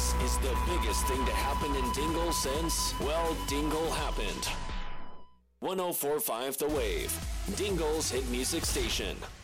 This is the biggest thing to happen in Dingle since, well, Dingle happened. 104.5 The Wave, Dingle's hit music station.